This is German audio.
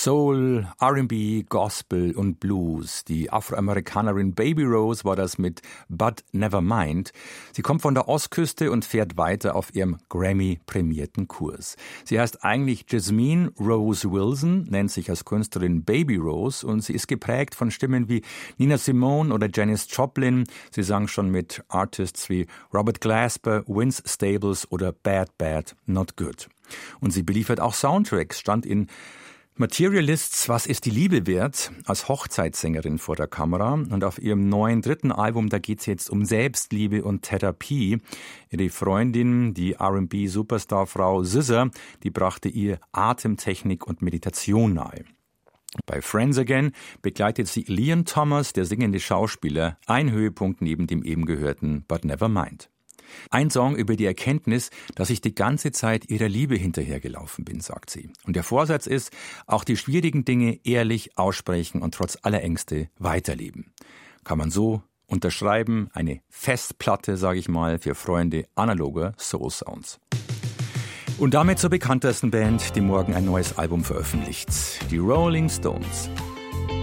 Soul, R&B, Gospel und Blues. Die Afroamerikanerin Baby Rose war das mit But Never Mind. Sie kommt von der Ostküste und fährt weiter auf ihrem Grammy-prämierten Kurs. Sie heißt eigentlich Jasmine Rose Wilson, nennt sich als Künstlerin Baby Rose und sie ist geprägt von Stimmen wie Nina Simone oder Janis Joplin. Sie sang schon mit Artists wie Robert Glasper, Vince Staples oder Bad Bad Not Good. Und sie beliefert auch Soundtracks, stand in Materialists, was ist die Liebe wert, als Hochzeitssängerin vor der Kamera. Und auf ihrem neuen dritten Album, da geht's jetzt um Selbstliebe und Therapie. Ihre Freundin, die R&B-Superstarfrau SZA, die brachte ihr Atemtechnik und Meditation nahe. Bei Friends Again begleitet sie Leon Thomas, der singende Schauspieler, ein Höhepunkt neben dem eben gehörten But Never Mind. Ein Song über die Erkenntnis, dass ich die ganze Zeit ihrer Liebe hinterhergelaufen bin, sagt sie. Und der Vorsatz ist, auch die schwierigen Dinge ehrlich aussprechen und trotz aller Ängste weiterleben. Kann man so unterschreiben, eine Festplatte, sage ich mal, für Freunde analoger Soul Sounds. Und damit zur bekanntesten Band, die morgen ein neues Album veröffentlicht, die Rolling Stones.